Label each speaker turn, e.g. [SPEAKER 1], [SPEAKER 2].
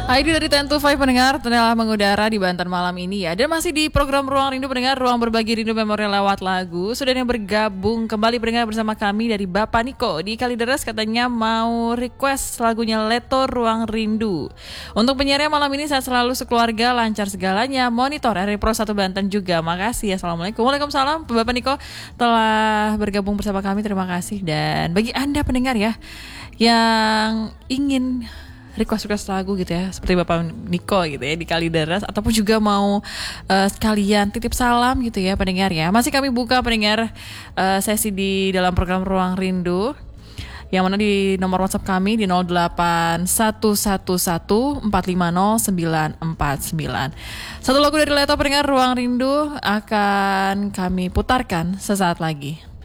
[SPEAKER 1] ID dari 10 to 5 pendengar telah mengudara di Banten malam ini ya. Dan masih di program Ruang Rindu pendengar, Ruang Berbagi Rindu Memorial lewat lagu. Sudah yang bergabung kembali pendengar bersama kami dari Bapak Niko di Kalideres, katanya mau request lagunya Leto Ruang Rindu. Untuk penyiarnya malam ini saya selalu sekeluarga lancar segalanya. Monitor RRI Pro 1 Banten juga. Makasih. Assalamualaikum. Waalaikumsalam. Bapak Niko telah bergabung bersama kami. Terima kasih. Dan bagi Anda pendengar ya yang ingin request lagu gitu ya, seperti Bapak Niko gitu ya di Kalideres, ataupun juga mau sekalian titip salam gitu ya pendengar ya, masih kami buka pendengar sesi di dalam program Ruang Rindu, yang mana di nomor WhatsApp kami di 08111450949. Satu lagu dari Leto pendengar Ruang Rindu akan kami putarkan sesaat lagi.